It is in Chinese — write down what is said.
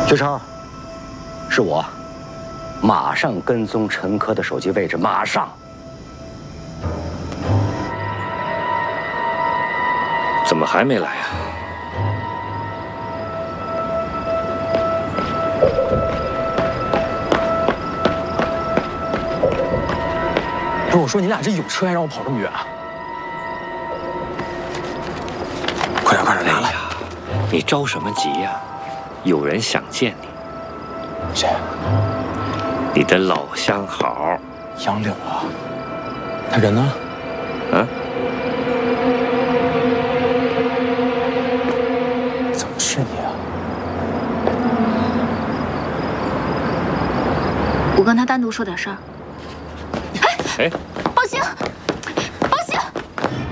薛超，是我，马上跟踪陈科的手机位置，马上。 怎么还没来啊？ 不是我说你俩这有车还让我跑这么远啊？快点拿来！ 你着什么急呀？有人想见你。 谁？ 你的老相好杨柳啊。他人呢？ 啊？ 怎么是你啊？ 我跟他单独说点事儿。 哎。